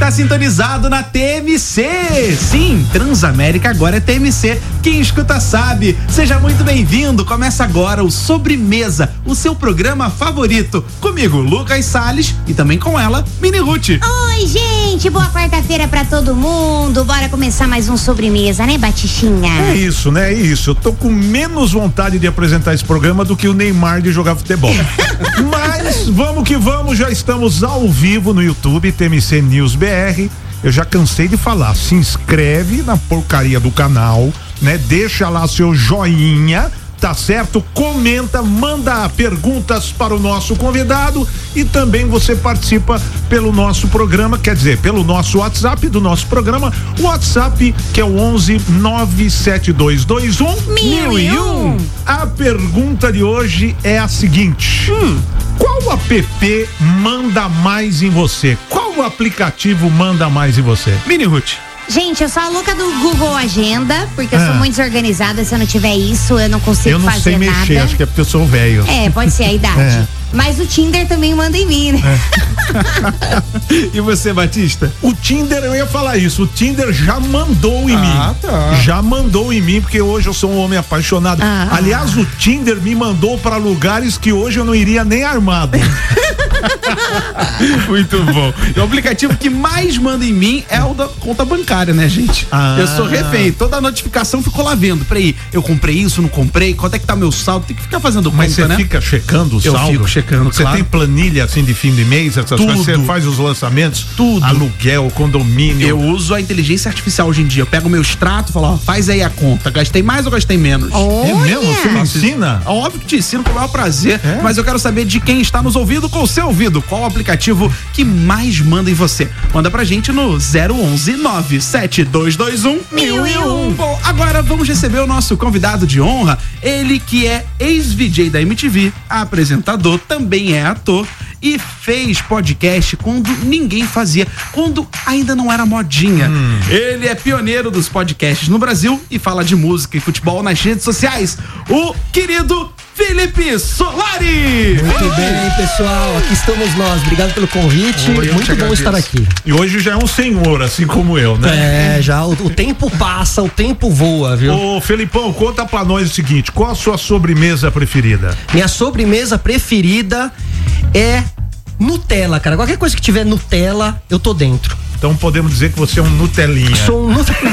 está sintonizado na TMC. Sim, Transamérica agora é TMC. Quem escuta sabe. Seja muito bem-vindo. Começa agora o Sobremesa, o seu programa favorito. Comigo, Lucas Salles, e também com ela, Mini Ruth. Oi, gente. Boa quarta-feira pra todo mundo. Bora começar mais um Sobremesa, né, Batichinha? É isso, né? É isso. Eu tô com menos vontade de apresentar esse programa do que o Neymar de jogar futebol. Mas vamos que vamos, já estamos ao vivo no YouTube, TMC News BR. Eu já cansei de falar, se inscreve na porcaria do canal, né? Deixa lá seu joinha, tá certo? Comenta, manda perguntas para o nosso convidado e também você participa pelo nosso programa, quer dizer, pelo nosso WhatsApp do nosso programa, o WhatsApp que é o 11-97221-1001. A pergunta de hoje é a seguinte: qual app manda mais em você? Qual aplicativo manda mais em você? Mini Ruth. Gente, eu sou a louca do Google Agenda, porque eu sou muito desorganizada. Se eu não tiver isso, eu não consigo fazer nada. Eu não sei mexer, acho que é porque eu sou velho. É, pode ser a idade. Mas o Tinder também manda em mim, né? E você, Batista? O Tinder, eu ia falar isso, o Tinder já mandou em mim. Tá. Já mandou em mim, porque hoje eu sou um homem apaixonado. Aliás, o Tinder me mandou para lugares que hoje eu não iria nem armado. Muito bom. E o aplicativo que mais manda em mim é o da conta bancária, né, gente? Eu sou refém. Toda a notificação ficou lá vendo. Peraí, eu comprei isso, não comprei? Quanto é que tá meu saldo? Tem que ficar fazendo conta, Mas você né? fica checando o saldo? Eu fico checando, Você claro. tem planilha assim de fim de mês, essas Tudo. coisas? Você faz os lançamentos? Tudo. Aluguel, condomínio. Eu uso a inteligência artificial hoje em dia. Eu pego o meu extrato e falo, ó, faz aí a conta. Gastei mais ou gastei menos? É mesmo? Você me ensina? Óbvio que te ensino com o maior prazer, mas eu quero saber de quem está nos ouvindo com o seu ouvido. Qual o aplicativo que mais manda em você? Manda pra gente no 011-97221-1001. Bom, agora vamos receber o nosso convidado de honra, ele que é ex-VJ da MTV, apresentador, também é ator e fez podcast quando ninguém fazia, quando ainda não era modinha. Ele é pioneiro dos podcasts no Brasil e fala de música e futebol nas redes sociais. O querido Felipe Solari! Muito bem, pessoal, aqui estamos nós. Obrigado pelo convite, muito bom estar aqui. E hoje já é um senhor, assim como eu, né? Já o tempo passa, o tempo voa, viu? Ô, Felipão, conta pra nós o seguinte: qual a sua sobremesa preferida? Minha sobremesa preferida é Nutella, cara. Qualquer coisa que tiver Nutella, eu tô dentro. Então podemos dizer que você é um Nutelinha. Sou um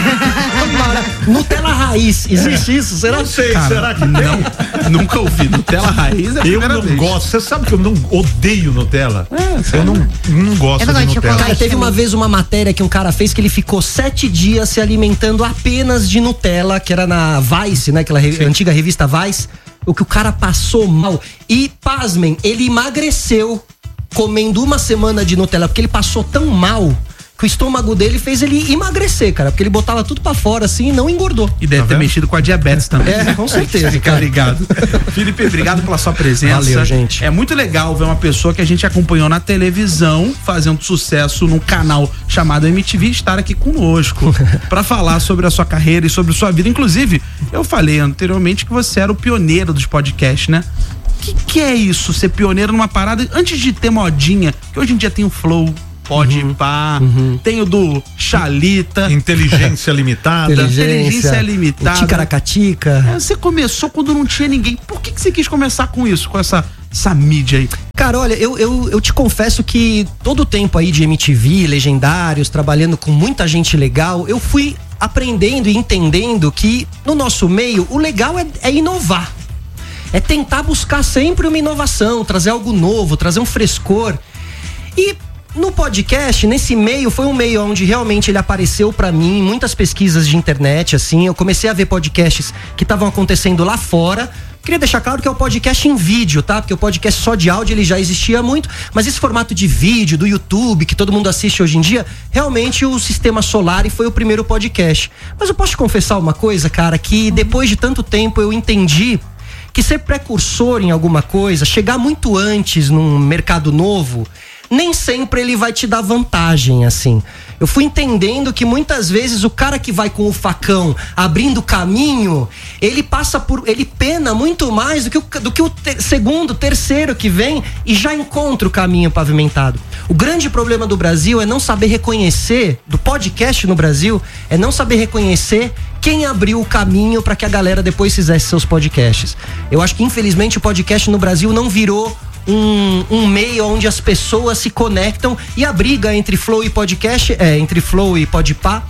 Nutella raiz. Existe isso? Será? Não sei, Cara, será que tem? Nunca ouvi. Nutella raiz é a Eu primeira não vez. gosto. Você sabe que eu não odeio Nutella? Eu não gosto Eu não de gosto de Nutella. chocolate. Cara, teve uma vez uma matéria que um cara fez que ele ficou 7 dias se alimentando apenas de Nutella, que era na Vice, né? Aquela antiga revista Vice. O que o cara passou mal. E, pasmem, ele emagreceu comendo uma semana de Nutella, porque ele passou tão mal que o estômago dele fez ele emagrecer, cara, porque ele botava tudo pra fora assim e não engordou. E deve ter mexido com a diabetes também. Com certeza. Fica ligado. Felipe, obrigado pela sua presença. Valeu, gente. É muito legal ver uma pessoa que a gente acompanhou na televisão fazendo sucesso num canal chamado MTV estar aqui conosco pra falar sobre a sua carreira e sobre sua vida. Inclusive, eu falei anteriormente que você era o pioneiro dos podcasts, né? O que é isso, ser pioneiro numa parada antes de ter modinha? Que hoje em dia tem o Flow, Pode pá, tem o do Xalita, Inteligência limitada. Inteligência limitada. O Ticaracatica. Você começou quando não tinha ninguém. Por que você quis começar com isso, com essa mídia aí? Cara, olha, eu te confesso que todo o tempo aí de MTV, Legendários, trabalhando com muita gente legal, eu fui aprendendo e entendendo que no nosso meio o legal é inovar. É tentar buscar sempre uma inovação, trazer algo novo, trazer um frescor. E no podcast, nesse meio, foi um meio onde realmente ele apareceu pra mim, muitas pesquisas de internet, assim, eu comecei a ver podcasts que estavam acontecendo lá fora. Queria deixar claro que é o podcast em vídeo, tá? Porque o podcast só de áudio ele já existia muito, mas esse formato de vídeo do YouTube, que todo mundo assiste hoje em dia, realmente o Sistema Solari foi o primeiro podcast. Mas eu posso te confessar uma coisa, cara, que depois de tanto tempo eu entendi que ser precursor em alguma coisa, chegar muito antes num mercado novo, nem sempre ele vai te dar vantagem, assim. Eu fui entendendo que muitas vezes o cara que vai com o facão abrindo caminho, ele pena muito mais do que o segundo, terceiro que vem e já encontra o caminho pavimentado. O grande problema do Brasil é não saber reconhecer, do podcast no Brasil, é não saber reconhecer quem abriu o caminho para que a galera depois fizesse seus podcasts. Eu acho que infelizmente o podcast no Brasil não virou um meio onde as pessoas se conectam, e a briga entre Flow e podcast, entre Flow e Podpah,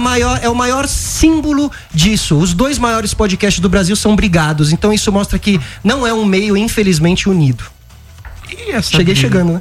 é o maior símbolo disso. Os dois maiores podcasts do Brasil são brigados, então isso mostra que não é um meio, infelizmente, unido. Cheguei chegando, né?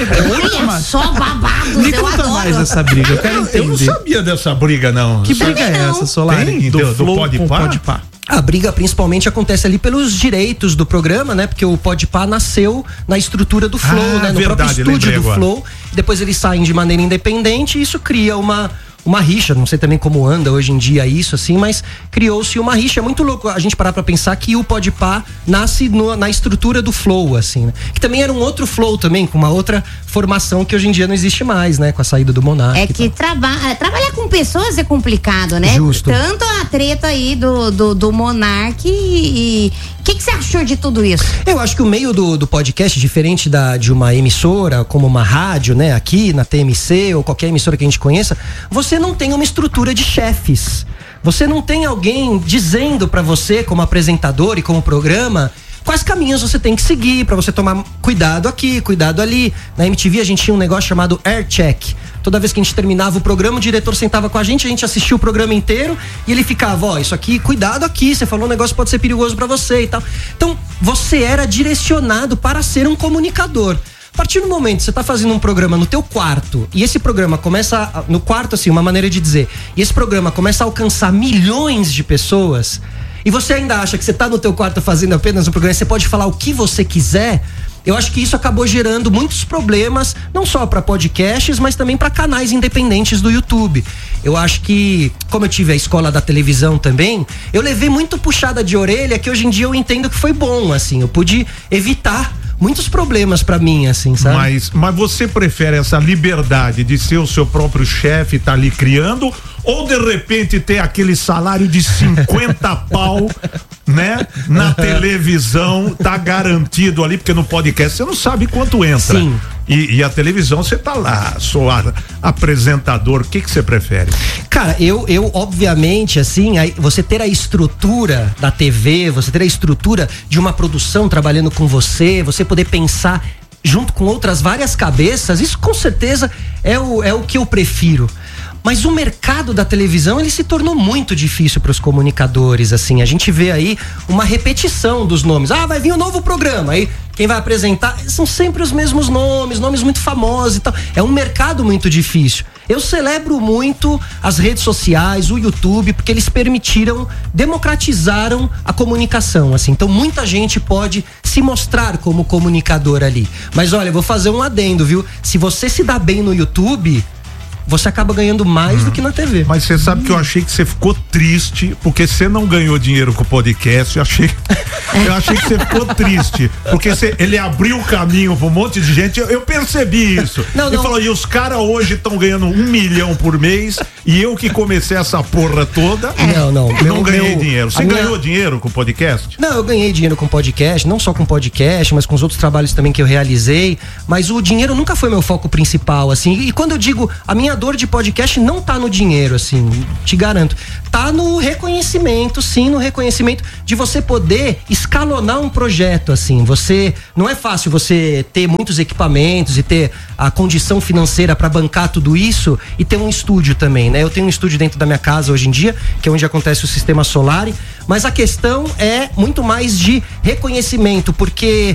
Olha só, babado. Me conta mais essa briga, eu quero entender. Eu não sabia dessa briga, não. Que briga é essa, Solari? Do Flow com Podpah? Podpah. A briga principalmente acontece ali pelos direitos do programa, né? Porque o Podpah nasceu na estrutura do Flow, né? No próprio estúdio do Flow. Depois eles saem de maneira independente e isso cria uma rixa, não sei também como anda hoje em dia isso, assim, mas criou-se uma rixa. É muito louco a gente parar pra pensar que o Podpah nasce na estrutura do Flow, assim, né? Que também era um outro Flow também, com uma outra formação que hoje em dia não existe mais, né? Com a saída do Monark. É que trabalhar com pessoas é complicado, né? Justo. Tanto a treta aí do Monark e... O que você achou de tudo isso? Eu acho que o meio do podcast, diferente de uma emissora, como uma rádio, né? Aqui na TMC ou qualquer emissora que a gente conheça, você não tem uma estrutura de chefes. Você não tem alguém dizendo pra você, como apresentador e como programa, quais caminhos você tem que seguir pra você tomar cuidado aqui, cuidado ali. Na MTV a gente tinha um negócio chamado Air Check. Toda vez que a gente terminava o programa, o diretor sentava com a gente assistia o programa inteiro e ele ficava, isso aqui, cuidado aqui, você falou um negócio que pode ser perigoso pra você e tal. Então, você era direcionado para ser um comunicador. A partir do momento que você tá fazendo um programa no teu quarto e esse programa começa, no quarto assim, uma maneira de dizer, e esse programa começa a alcançar milhões de pessoas e você ainda acha que você tá no teu quarto fazendo apenas um programa, você pode falar o que você quiser, eu acho que isso acabou gerando muitos problemas, não só para podcasts, mas também para canais independentes do YouTube. Eu acho que, como eu tive a escola da televisão também, eu levei muito puxada de orelha que hoje em dia eu entendo que foi bom, assim, eu pude evitar muitos problemas pra mim, assim, sabe? Mas você prefere essa liberdade de ser o seu próprio chefe, tá ali criando, ou de repente ter aquele salário de 50 pau, né? Na televisão, tá garantido ali, porque no podcast você não sabe quanto entra. Sim. E a televisão você tá lá, sou apresentador, o que você prefere? Cara, eu obviamente, assim, você ter a estrutura da TV, você ter a estrutura de uma produção trabalhando com você poder pensar junto com outras várias cabeças, isso com certeza é o que eu prefiro. Mas o mercado da televisão, ele se tornou muito difícil para os comunicadores, assim. A gente vê aí uma repetição dos nomes. Vai vir um novo programa. Aí quem vai apresentar são sempre os mesmos nomes muito famosos e tal. É um mercado muito difícil. Eu celebro muito as redes sociais, o YouTube, porque eles democratizaram a comunicação, assim. Então muita gente pode se mostrar como comunicador ali. Mas olha, eu vou fazer um adendo, viu? Se você se dá bem no YouTube, você acaba ganhando mais do que na TV. Mas você sabe que eu achei que você ficou triste porque você não ganhou dinheiro com o podcast. Eu achei que você ficou triste porque ele abriu o caminho pra um monte de gente. Eu percebi isso. Ele falou, e os caras hoje estão ganhando 1 milhão por mês e eu que comecei essa porra toda. Não ganhei dinheiro. Você ganhou dinheiro com o podcast? Não, eu ganhei dinheiro com podcast, não só com podcast, mas com os outros trabalhos também que eu realizei. Mas o dinheiro nunca foi meu foco principal, assim. E quando eu digo, a minha dor de podcast não tá no dinheiro, assim, te garanto. Tá no reconhecimento, sim, no reconhecimento de você poder escalonar um projeto, assim. Não é fácil você ter muitos equipamentos e ter a condição financeira para bancar tudo isso e ter um estúdio também, né? Eu tenho um estúdio dentro da minha casa hoje em dia, que é onde acontece o Sistema Solari, mas a questão é muito mais de reconhecimento, porque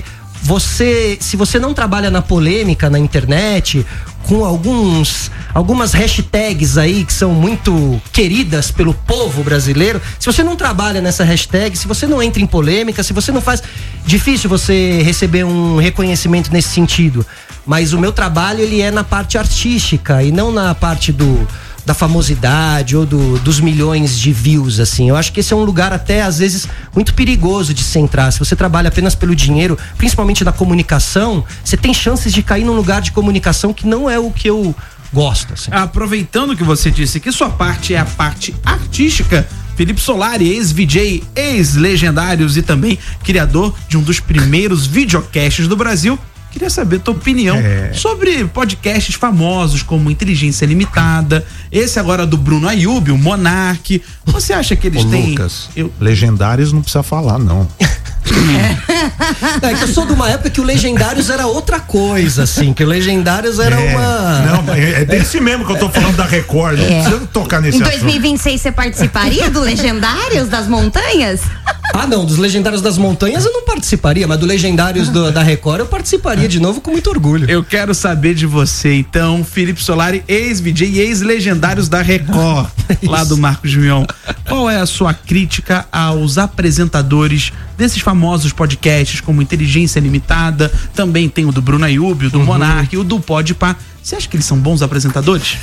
se você não trabalha na polêmica na internet, com algumas hashtags aí que são muito queridas pelo povo brasileiro, se você não trabalha nessa hashtag, se você não entra em polêmica, se você não faz, difícil você receber um reconhecimento nesse sentido. Mas o meu trabalho, ele é na parte artística e não na parte do da famosidade ou dos milhões de views, assim. Eu acho que esse é um lugar até, às vezes, muito perigoso de se entrar. Se você trabalha apenas pelo dinheiro, principalmente na comunicação, você tem chances de cair num lugar de comunicação que não é o que eu gosto, assim. Aproveitando que você disse que sua parte é a parte artística, Felipe Solari, ex-VJ, ex-Legendários e também criador de um dos primeiros videocasts do Brasil, queria saber tua opinião sobre podcasts famosos como Inteligência Limitada, esse agora do Bruno Ayub, o Monark. Você acha que eles têm... Lucas, Legendários não precisa falar, não. É que eu sou de uma época que o Legendários era outra coisa, assim, que o Legendários era uma... Não, é desse mesmo que eu tô falando da Record, não precisa tocar nesse Em assunto. 2026 você participaria do Legendários das Montanhas? Ah, não, dos Legendários das Montanhas eu não participaria, mas do Legendários da Record eu participaria de novo com muito orgulho. Eu quero saber de você, então, Felipe Solari, ex-VJ e ex-Legendários da Record, lá do Marcos Mion. Qual é a sua crítica aos apresentadores desses famosos podcasts como Inteligência Limitada? Também tem o do Bruno Ayub, o do Monark, o do Podpah. Você acha que eles são bons apresentadores?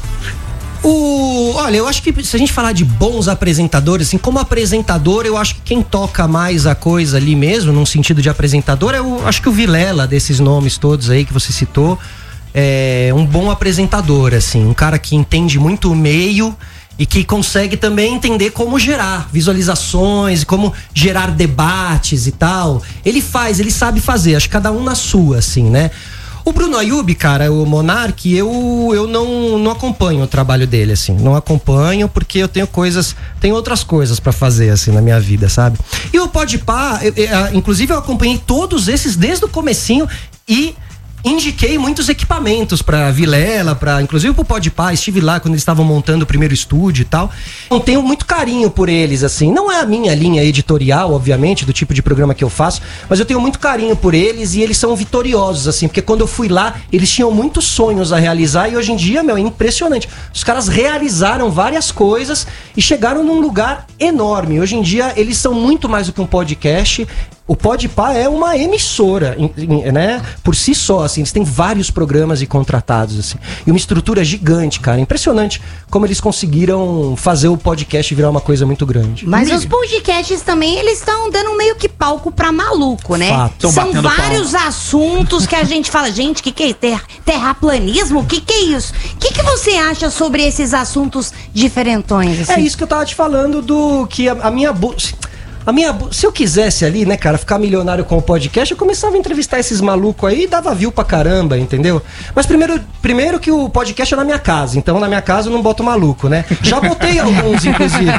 Olha, eu acho que se a gente falar de bons apresentadores, assim, como apresentador, eu acho que quem toca mais a coisa ali mesmo, num sentido de apresentador, eu acho que o Vilela, desses nomes todos aí que você citou, é um bom apresentador, assim, um cara que entende muito o meio e que consegue também entender como gerar visualizações, como gerar debates e tal. Ele sabe fazer, acho que cada um na sua, assim, né? O Bruno Ayub, cara, o Monark, eu não acompanho o trabalho dele, assim. Não acompanho porque eu tenho outras coisas pra fazer, assim, na minha vida, sabe? E o Podpah, inclusive eu acompanhei todos esses desde o comecinho e indiquei muitos equipamentos pra Vilela, inclusive pro Podpah, estive lá quando eles estavam montando o primeiro estúdio e tal. Eu tenho muito carinho por eles, assim. Não é a minha linha editorial, obviamente, do tipo de programa que eu faço, mas eu tenho muito carinho por eles e eles são vitoriosos, assim, porque quando eu fui lá, eles tinham muitos sonhos a realizar e hoje em dia, é impressionante. Os caras realizaram várias coisas e chegaram num lugar enorme. Hoje em dia, eles são muito mais do que um podcast. O Podpah é uma emissora, né? Por si só, assim, eles têm vários programas e contratados, assim. E uma estrutura gigante, cara. Impressionante como eles conseguiram fazer o podcast virar uma coisa muito grande. Mas os podcasts também, eles estão dando meio que palco pra maluco, né? Fato. São vários assuntos que a gente fala, gente, que é terraplanismo? Que é isso? O que você acha sobre esses assuntos diferentões, assim? É isso que eu tava te falando que se eu quisesse ali, né, cara, ficar milionário com o podcast, eu começava a entrevistar esses malucos aí e dava view pra caramba, entendeu? Mas primeiro que o podcast é na minha casa, então na minha casa eu não boto maluco, né? Já botei alguns, inclusive.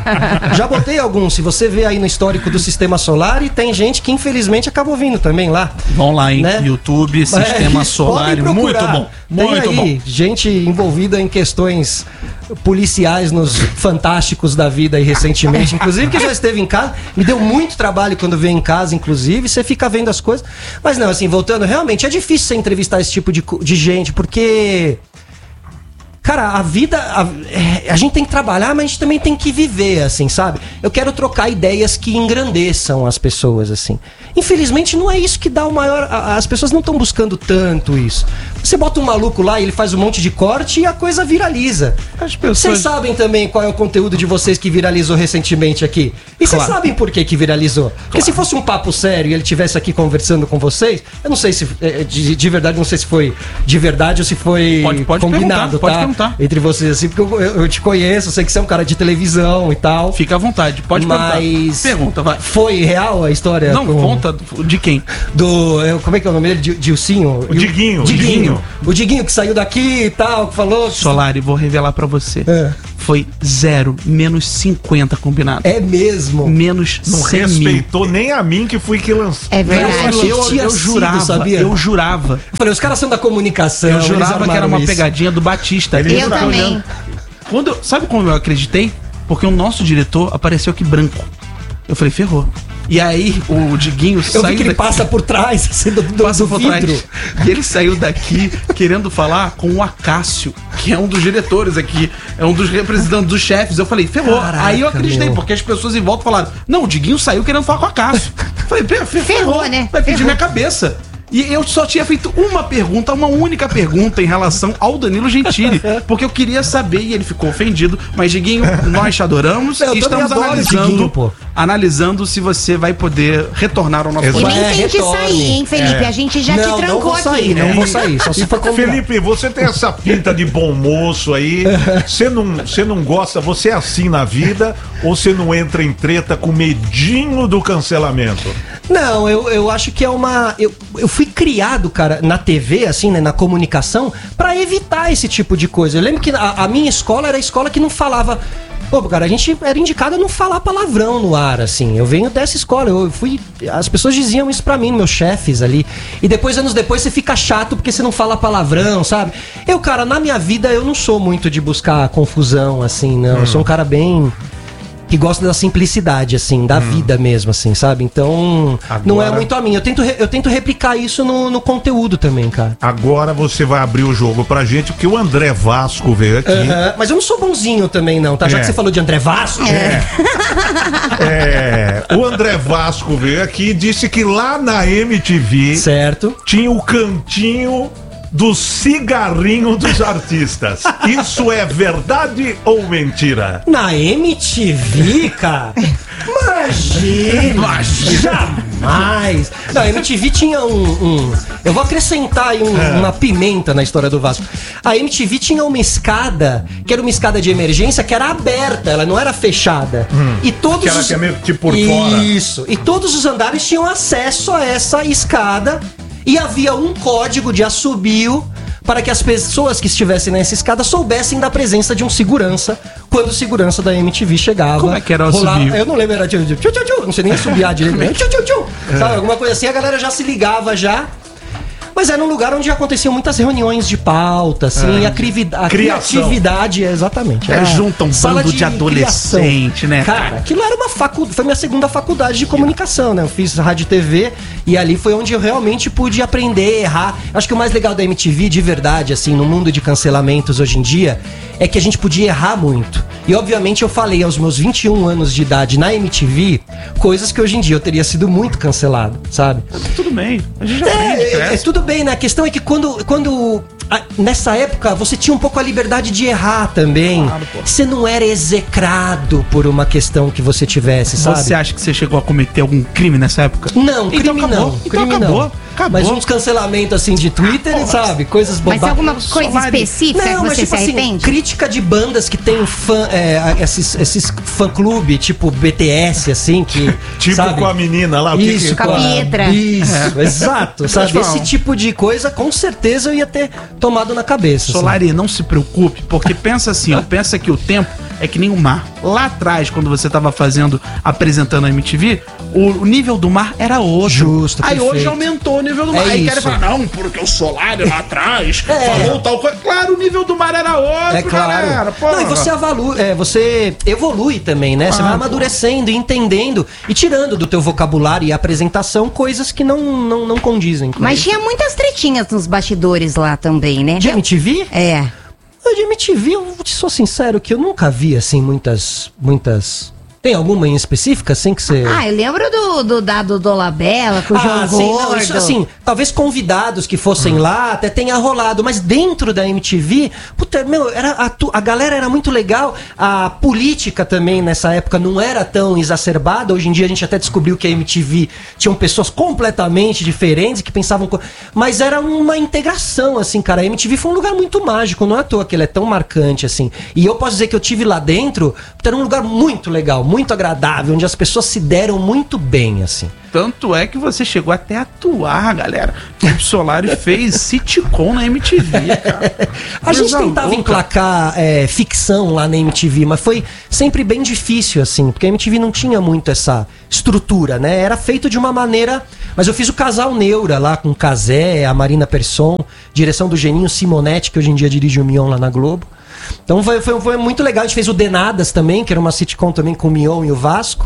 Se você vê aí no histórico do Sistema Solar, e tem gente que infelizmente acabou vindo também lá. Vão lá, hein? Né? YouTube, Sistema Solar, muito bom. Muito bom. Gente envolvida em questões policiais nos fantásticos da vida aí recentemente, inclusive que já esteve em casa, me deu muito trabalho quando veio em casa, inclusive, você fica vendo as coisas, mas não, assim, voltando, realmente é difícil você entrevistar esse tipo de gente, porque, cara, a vida, a gente tem que trabalhar, mas a gente também tem que viver, assim, sabe? Eu quero trocar ideias que engrandeçam as pessoas, assim. Infelizmente não é isso que dá o maior... As pessoas não estão buscando tanto isso. Você bota um maluco lá e ele faz um monte de corte e a coisa viraliza. Vocês sabem também qual é o conteúdo de vocês que viralizou recentemente aqui. E vocês sabem por que viralizou. Porque se fosse um papo sério e ele estivesse aqui conversando com vocês, eu não sei se de verdade, não sei se foi de verdade ou se foi pode combinado, pode perguntar. Entre vocês, assim, porque eu te conheço, eu sei que você é um cara de televisão e tal. Fica à vontade, pode perguntar. Pergunta, vai. Foi real a história? Não, conta de quem? Como é que é o nome dele? Dilcinho? O Diguinho. O Diguinho que saiu daqui e tal, que falou... Solari, vou revelar pra você. Foi 0, menos 50 combinado. É mesmo? Menos não 100 respeitou mil. Nem a mim que fui que lançou. É verdade. Eu jurava, sabia? Eu jurava. Eu falei, os caras são da comunicação. Eu jurava que era uma pegadinha do Batista. Eu também. Sabe como eu acreditei? Porque o nosso diretor apareceu aqui branco. Eu falei, ferrou. E aí o Diguinho saiu. Eu vi que ele passa por trás, assim, do vidro. E ele saiu daqui querendo falar com o Acácio, que é um dos diretores aqui, é um dos representantes dos chefes. Eu falei, ferrou. Caraca, aí eu acreditei, porque as pessoas em volta falaram, não, o Diguinho saiu querendo falar com o Acácio. Eu falei, ferrou, né? Vai pedir minha cabeça. E eu só tinha feito uma única pergunta em relação ao Danilo Gentili, porque eu queria saber e ele ficou ofendido. Mas, Diguinho, nós te adoramos e estamos analisando se você vai poder retornar ao nosso E nem podcast. tem que sair, hein, Felipe? A gente já te trancou aqui. Não vou sair, só se for combinado. Felipe, você tem essa pinta de bom moço aí. Você não gosta, você é assim na vida ou você não entra em treta com medinho do cancelamento? Não, eu acho que é uma... Eu fui criado, cara, na TV, assim, né, na comunicação, pra evitar esse tipo de coisa. Eu lembro que a minha escola era a escola que não falava... Pô, cara, a gente era indicado a não falar palavrão no ar, assim. Eu venho dessa escola, as pessoas diziam isso pra mim, meus chefes ali. E depois, anos depois, você fica chato porque você não fala palavrão, sabe? Cara, na minha vida, eu não sou muito de buscar confusão, assim, não. Eu sou um cara bem... que gosta da simplicidade, assim, da vida mesmo, assim, sabe? Então, não é muito a mim. Eu tento replicar isso no conteúdo também, cara. Agora você vai abrir o jogo pra gente, porque o André Vasco veio aqui. Mas eu não sou bonzinho também, não, tá? Já que você falou de André Vasco. O André Vasco veio aqui e disse que lá na MTV... Certo. Tinha o cantinho do cigarrinho dos artistas. Isso é verdade ou mentira? Na MTV, cara? Imagina! Jamais! Não, a MTV tinha eu vou acrescentar aí uma pimenta na história do Vasco. A MTV tinha uma escada, que era uma escada de emergência, que era aberta, ela não era fechada. E todos que era meio tipo por fora. Isso. E todos os andares tinham acesso a essa escada. E havia um código de assobio para que as pessoas que estivessem nessa escada soubessem da presença de um segurança quando o segurança da MTV chegava. Como é que era o assobio? Eu não lembro, era tchu, tchu, tchu, tchu, não sei nem assobiar direito, né? Tchu, tchu, tchu. Sabe, alguma coisa assim, a galera já se ligava já. Mas era um lugar onde aconteciam muitas reuniões de pauta, assim, a criatividade, exatamente. Junta um bando de adolescente, né? Cara, aquilo era foi minha segunda faculdade de comunicação, né? Eu fiz rádio e TV e ali foi onde eu realmente pude aprender, errar. Acho que o mais legal da MTV, de verdade, assim, no mundo de cancelamentos hoje em dia, é que a gente podia errar muito. E obviamente eu falei aos meus 21 anos de idade na MTV, coisas que hoje em dia eu teria sido muito cancelado, sabe? Tudo bem, a gente já aprende, tudo bem, né? A questão é que nessa época você tinha um pouco a liberdade de errar também. Claro, você não era execrado por uma questão que você tivesse, sabe? Você acha que você chegou a cometer algum crime nessa época? Não, crime então não. Então crime acabou. Não. Mas uns cancelamentos assim de Twitter, sabe? Coisas bobadas. Mas alguma coisa específica que você se arrepende? Assim, crítica de bandas que tem esses fã-clube, tipo BTS, assim, que. Tipo, sabe? Com a menina lá, isso, com a Pietra. Isso, exato. Sabe? Esse tipo de coisa, com certeza eu ia ter tomado na cabeça. Solari, assim. não se preocupe, porque pensa assim, pensa que o tempo é que nem o mar. Lá atrás, quando você tava apresentando a MTV, o nível do mar era outro. Justo, aí perfeito. Hoje aumentou o nível do mar. Aí querem falar, não, porque o Solari lá atrás falou tal coisa. Claro, o nível do mar era outro, claro. Galera. Não, e você evolui também, né? Você vai amadurecendo, entendendo e tirando do teu vocabulário e apresentação coisas que não condizem. Mas tinha muitas tretinhas nos bastidores lá também, né? De MTV? É. De MTV, eu sou sincero que eu nunca vi, assim, muitas... Tem alguma em específica, assim, que você... eu lembro do Dado Dolabella, com o João Gordo. Isso, assim, talvez convidados que fossem lá até tenha rolado, mas dentro da MTV, puta, a galera era muito legal, a política também nessa época não era tão exacerbada, hoje em dia a gente até descobriu que a MTV tinham pessoas completamente diferentes que pensavam... Mas era uma integração, assim, cara, a MTV foi um lugar muito mágico, não é à toa que ele é tão marcante, assim, e eu posso dizer que eu tive lá dentro, era um lugar muito legal, muito agradável, onde as pessoas se deram muito bem, assim. Tanto é que você chegou até a atuar, galera. O Solari fez sitcom na MTV, cara. A gente tentava emplacar ficção lá na MTV, mas foi sempre bem difícil, assim, porque a MTV não tinha muito essa estrutura, né? Era feito de uma maneira... Mas eu fiz o Casal Neura lá com o Cazé, a Marina Persson, direção do Geninho Simonetti, que hoje em dia dirige o Mion lá na Globo. Então foi muito legal. A gente fez o Denadas também, que era uma sitcom também com o Mion e o Vasco.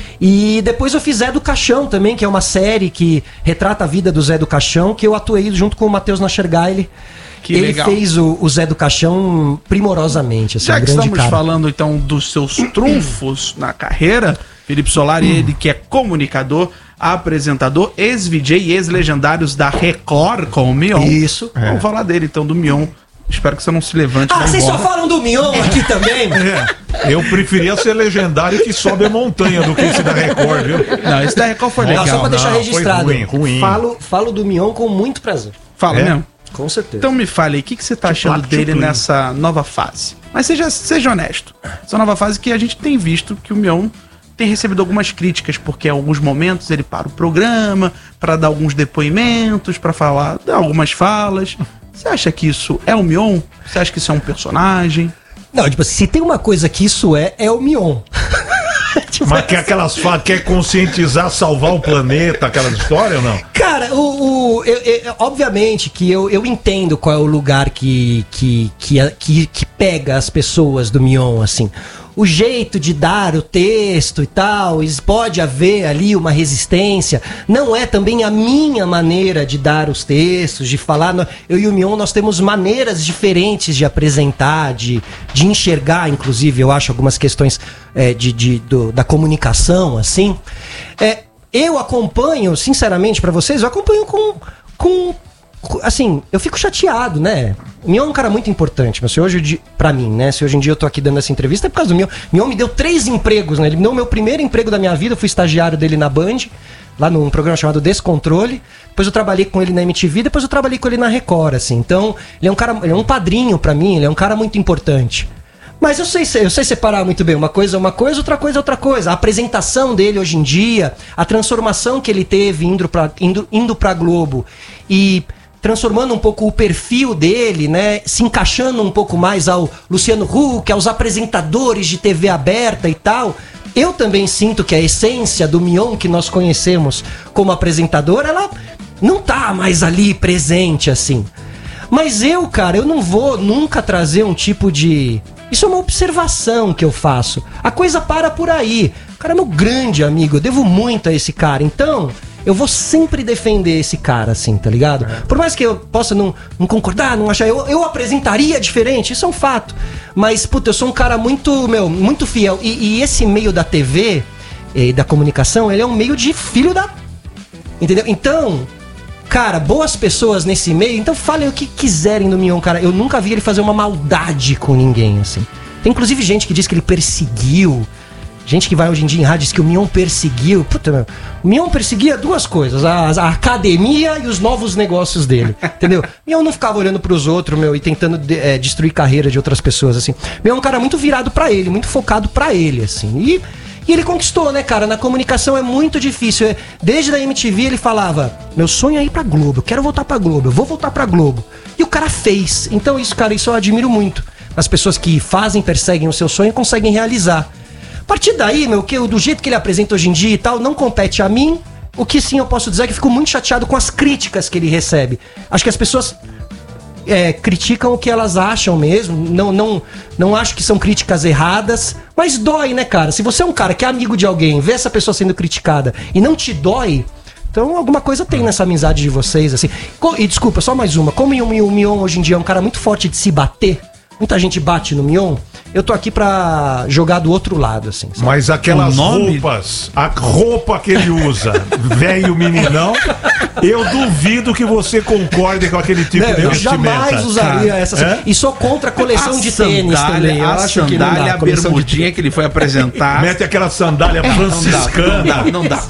E depois eu fiz Zé do Caixão também, que é uma série que retrata a vida do Zé do Caixão, que eu atuei junto com o Matheus Nachergaile. Ele legal. Fez o Zé do Caixão primorosamente. Assim, já que estamos falando então dos seus trunfos na carreira, Felipe Solari, ele que é comunicador, apresentador, ex-VJ e ex-legendários da Record com o Mion. Isso. Vamos falar dele então, do Mion. Espero que você não se levante. Ah, vocês só falam do Mion aqui também? Eu preferia ser legendário que sobe a montanha do que esse da Record, viu? Não, esse da Record foi legal. Não, só pra deixar registrado. Foi ruim. Falo do Mion com muito prazer. Fala mesmo. Com certeza. Então me fale aí, o que você tá achando dele nessa nova fase? Mas seja honesto. Essa nova fase que a gente tem visto que o Mion tem recebido algumas críticas, porque em alguns momentos ele para o programa para dar alguns depoimentos, para falar, dar algumas falas. Você acha que isso é o Mion? Você acha que isso é um personagem? Não, tipo, se tem uma coisa que isso é o Mion. Mas quer aquelas falas, quer conscientizar, salvar o planeta, aquelas histórias ou não? Cara, obviamente que eu entendo qual é o lugar que pega as pessoas do Mion, assim. O jeito de dar o texto e tal, pode haver ali uma resistência. Não é também a minha maneira de dar os textos, de falar. Eu e o Mion, nós temos maneiras diferentes de apresentar, de enxergar, inclusive, eu acho, algumas questões da comunicação, assim. Eu acompanho, sinceramente, pra vocês, eu acompanho com assim, eu fico chateado, né? O Mion é um cara muito importante, mas se hoje, pra mim, né? Se hoje em dia eu tô aqui dando essa entrevista é por causa do Mion. Mion me deu 3 empregos, né? Ele me deu o meu primeiro emprego da minha vida, eu fui estagiário dele na Band, lá num programa chamado Descontrole. Depois eu trabalhei com ele na MTV, depois eu trabalhei com ele na Record, assim. Então, ele é um padrinho pra mim, ele é um cara muito importante. Mas eu sei separar muito bem. Uma coisa é uma coisa, outra coisa é outra coisa. A apresentação dele hoje em dia, a transformação que ele teve indo pra Globo e transformando um pouco o perfil dele, né? Se encaixando um pouco mais ao Luciano Huck, aos apresentadores de TV aberta e tal. Eu também sinto que a essência do Mion que nós conhecemos como apresentador, ela não tá mais ali presente, assim. Mas cara, eu não vou nunca trazer um tipo de... Isso é uma observação que eu faço. A coisa para por aí. O cara é meu grande amigo, eu devo muito a esse cara. Então, eu vou sempre defender esse cara, assim, tá ligado? Por mais que eu possa não concordar, não achar... Eu apresentaria diferente, isso é um fato. Mas, puta, eu sou um cara muito fiel. E esse meio da TV e da comunicação, ele é um meio de filho da... Entendeu? Então... Cara, boas pessoas nesse meio, então falem o que quiserem do Mion, cara. Eu nunca vi ele fazer uma maldade com ninguém, assim. Tem inclusive gente que diz que ele perseguiu. Gente que vai hoje em dia em rádio diz que o Mion perseguiu. Puta, meu. O Mion perseguia 2 coisas: a academia e os novos negócios dele. Entendeu? Mion não ficava olhando pros outros, e tentando destruir carreira de outras pessoas, assim. Mion é um cara muito virado pra ele, muito focado pra ele, assim. E ele conquistou, né, cara? Na comunicação é muito difícil. Desde a MTV ele falava: meu sonho é ir pra Globo, eu quero voltar pra Globo, eu vou voltar pra Globo. E o cara fez. Então isso, cara, isso eu admiro muito. As pessoas que perseguem o seu sonho e conseguem realizar. A partir daí, do jeito que ele apresenta hoje em dia e tal, não compete a mim. O que sim eu posso dizer é que eu fico muito chateado com as críticas que ele recebe. Acho que as pessoas criticam o que elas acham mesmo. Não acho que são críticas erradas. Mas dói, né, cara? Se você é um cara que é amigo de alguém, vê essa pessoa sendo criticada e não te dói, então alguma coisa tem nessa amizade de vocês, assim. E desculpa, só mais uma. Como o Mion hoje em dia é um cara muito forte de se bater, muita gente bate no Mion, eu tô aqui pra jogar do outro lado, assim. Sabe? Mas aquelas roupas, a roupa que ele usa, velho meninão, eu duvido que você concorde com aquele tipo de eu vestimenta. jamais usaria essas. E sou contra a coleção de tênis também. Eu acho que não dá. A bermudinha que ele foi apresentar. Mete aquela sandália franciscana. Não dá.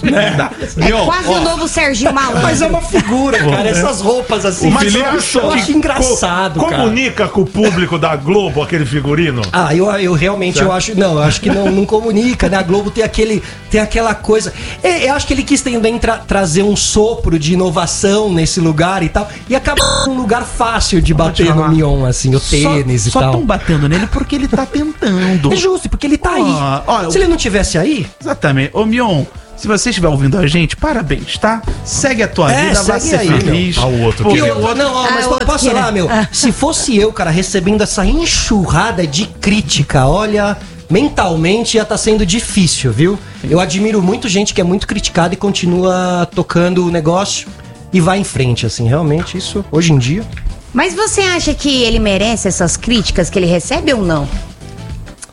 É quase o novo Serginho Malandro. Mas é uma figura, cara. Essas roupas assim. Mas eu acho engraçado, cara. Comunica com o público da Globo aquele figurino? Eu realmente acho. Não, eu acho que não comunica, né? A Globo tem aquela coisa. Eu acho que ele quis também trazer um sopro de inovação nesse lugar e tal. E acaba um lugar fácil de bater no Mion, assim, o tênis e tal. Só estão batendo nele porque ele tá tentando. É justo, porque ele tá aí. Olha, se ele não tivesse aí. Exatamente. Ô, Mion, se você estiver ouvindo a gente, parabéns, tá? Segue a tua vida, vai ser feliz. Ao outro. Mas posso falar, se fosse eu, cara, recebendo essa enxurrada de crítica, olha, mentalmente já tá sendo difícil, viu? Eu admiro muito gente que é muito criticada e continua tocando o negócio e vai em frente, assim, realmente, isso, hoje em dia. Mas você acha que ele merece essas críticas que ele recebe ou não?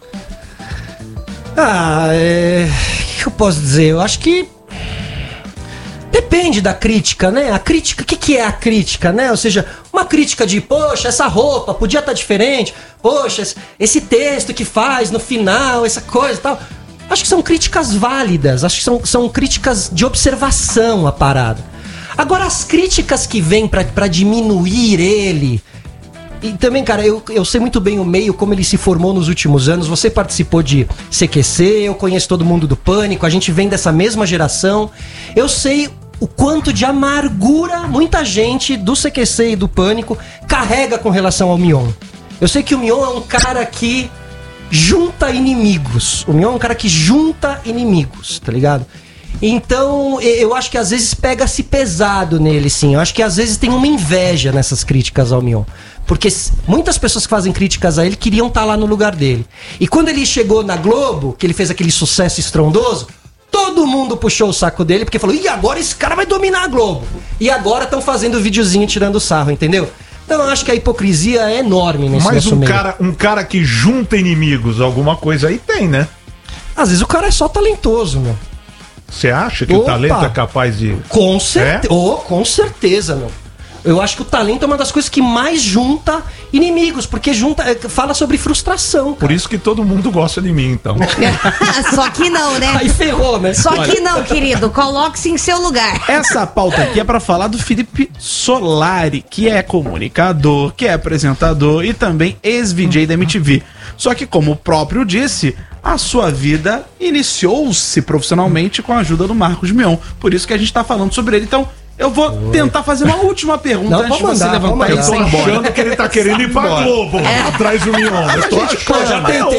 O que eu posso dizer? Eu acho que Depende da crítica, né? A crítica, o que é a crítica, né? Ou seja, uma crítica de, poxa, essa roupa podia estar diferente, poxa, esse texto que faz no final, essa coisa e tal. Acho que são críticas válidas, acho que são críticas de observação a parada. Agora, as críticas que vêm pra diminuir ele... E também, cara, eu sei muito bem o meio, como ele se formou nos últimos anos. Você participou de CQC, eu conheço todo mundo do Pânico, a gente vem dessa mesma geração. Eu sei o quanto de amargura muita gente do CQC e do Pânico carrega com relação ao Mion. Eu sei que o Mion é um cara que junta inimigos. O Mion é um cara que junta inimigos, tá ligado? Então, eu acho que às vezes pega-se pesado nele, sim. Eu acho que às vezes tem uma inveja nessas críticas ao Mion. Porque muitas pessoas que fazem críticas a ele queriam estar lá no lugar dele. E quando ele chegou na Globo, que ele fez aquele sucesso estrondoso, todo mundo puxou o saco dele, porque falou, e agora esse cara vai dominar a Globo. E agora estão fazendo videozinho tirando sarro, entendeu? Então eu acho que a hipocrisia é enorme nesse nosso meio. Mas um cara que junta inimigos, alguma coisa aí tem, né? Às vezes o cara é só talentoso, meu. Você acha que o talento é capaz de... Com certeza, meu. Eu acho que o talento é uma das coisas que mais junta inimigos, porque fala sobre frustração, cara. Por isso que todo mundo gosta de mim, então. Só que não, né? Aí ferrou, né? Só que não, querido. Coloque-se em seu lugar. Essa pauta aqui é pra falar do Felipe Solari, que é comunicador, que é apresentador e também ex-VJ da MTV. Só que, como o próprio disse, a sua vida iniciou-se profissionalmente com a ajuda do Marcos Mion. Por isso que a gente tá falando sobre ele. Então, eu vou tentar fazer uma última pergunta antes de você levantar e sair embora. Achando que ele tá querendo ir pra Globo, atrás do Mion. Eu tô achando.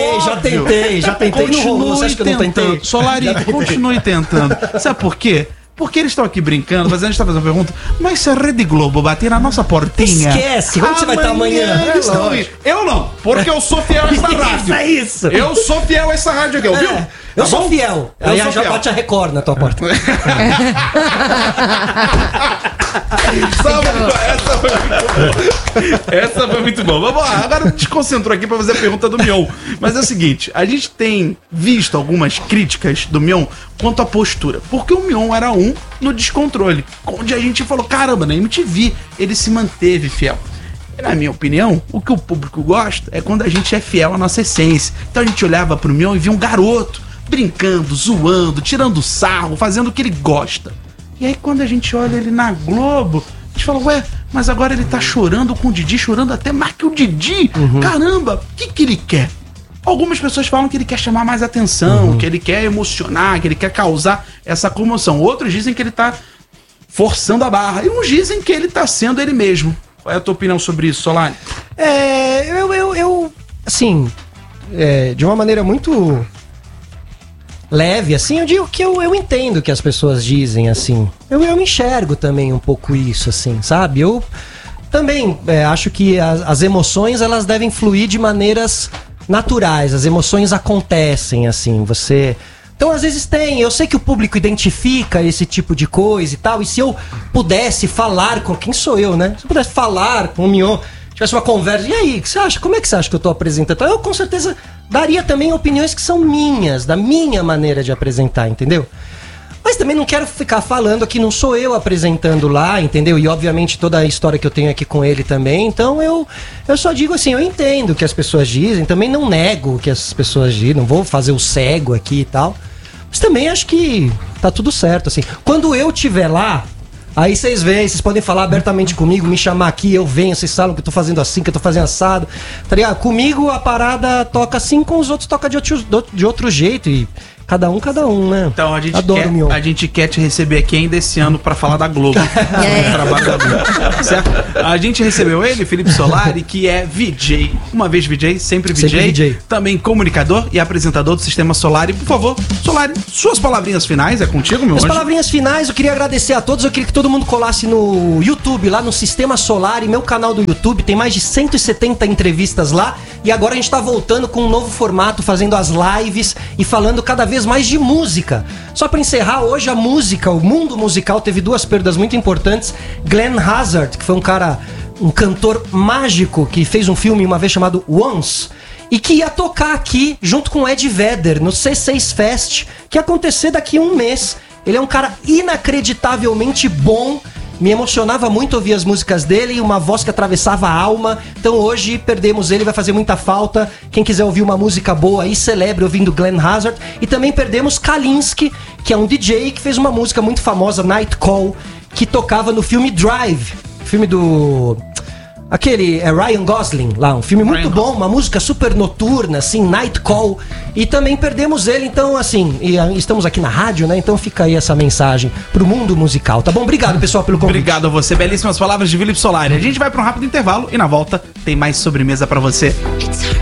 Já tentei no rolo, você acha que eu não tentei? Solari, continue tentando. Sabe por quê? Porque eles estão aqui brincando, mas a gente tá fazendo uma pergunta. Mas se a Rede Globo bater na nossa portinha... Esquece, onde você vai estar amanhã? Eu não, porque eu sou fiel a essa rádio. Isso. Eu sou fiel a essa rádio aqui, ouviu? Eu sou fiel. Aí já bate a Record na tua porta. Essa foi muito boa. Vamos lá, agora desconcentrou aqui pra fazer a pergunta do Mion. Mas é o seguinte, a gente tem visto algumas críticas do Mion quanto à postura. Porque o Mion era no descontrole, onde a gente falou, caramba, na MTV ele se manteve fiel. E na minha opinião, o que o público gosta é quando a gente é fiel à nossa essência. Então a gente olhava pro Mion e via um garoto brincando, zoando, tirando sarro, fazendo o que ele gosta. E aí quando a gente olha ele na Globo, a gente fala, ué, mas agora ele tá chorando com o Didi, chorando até mais que o Didi. Caramba, o que ele quer? Algumas pessoas falam que ele quer chamar mais atenção, que ele quer emocionar, que ele quer causar essa comoção. Outros dizem que ele tá forçando a barra. E uns dizem que ele tá sendo ele mesmo. Qual é a tua opinião sobre isso, Solari? Assim, de uma maneira muito leve, assim, eu digo que eu entendo o que as pessoas dizem, assim. Eu me enxergo também um pouco isso, assim, sabe? Eu também acho que as emoções, elas devem fluir de maneiras naturais. As emoções acontecem, assim, Então, às vezes eu sei que o público identifica esse tipo de coisa e tal, e se eu pudesse falar com... Quem sou eu, né? Se eu pudesse falar com o Mion, tivesse uma conversa, e aí, o que você acha? Como é que você acha que eu tô apresentando? Eu, com certeza, daria também opiniões que são minhas, da minha maneira de apresentar, entendeu? Mas também não quero ficar falando que não sou eu apresentando lá, entendeu? E, obviamente, toda a história que eu tenho aqui com ele também. Então, eu só digo assim, eu entendo o que as pessoas dizem, também não nego o que as pessoas dizem, não vou fazer o cego aqui e tal. Mas também acho que tá tudo certo, assim. Quando eu estiver lá, aí vocês veem, vocês podem falar abertamente comigo, me chamar aqui, eu venho, vocês falam que eu tô fazendo assim, que eu tô fazendo assado. Tá ligado? Comigo a parada toca assim, com os outros toca de outro jeito. E cada um, né? Então a gente quer te receber aqui ainda esse ano pra falar da Globo. Trabalho da Globo. Certo? A gente recebeu ele, Felipe Solari, que é VJ. Uma vez VJ, sempre VJ. Também comunicador e apresentador do Sistema Solari. Por favor, Solari, suas palavrinhas finais, é contigo, meu anjo? As palavrinhas finais, eu queria agradecer a todos. Eu queria que todo mundo colasse no YouTube, lá no Sistema Solari, meu canal do YouTube. Tem mais de 170 entrevistas lá. E agora a gente tá voltando com um novo formato, fazendo as lives e falando cada vez mais de música. Só pra encerrar, hoje a música, o mundo musical teve duas perdas muito importantes. Glenn Hazard, que foi um cantor mágico que fez um filme uma vez chamado Once, e que ia tocar aqui junto com Ed Vedder no C6 Fest, que ia acontecer daqui a um mês. Ele é um cara inacreditavelmente bom. Me emocionava muito ouvir as músicas dele e uma voz que atravessava a alma. Então hoje perdemos ele, vai fazer muita falta. Quem quiser ouvir uma música boa aí, celebre ouvindo Glenn Hazzard. E também perdemos Kalinske, que é um DJ que fez uma música muito famosa, Night Call, que tocava no filme Drive, filme do... aquele Ryan Gosling lá, um filme muito bom, uma música super noturna, assim, Night Call. E também perdemos ele, então assim, estamos aqui na rádio, né? Então fica aí essa mensagem pro mundo musical, tá bom? Obrigado, pessoal, pelo convite. Obrigado a você, belíssimas palavras de Felipe Solari. A gente vai pra um rápido intervalo e na volta tem mais sobremesa pra você.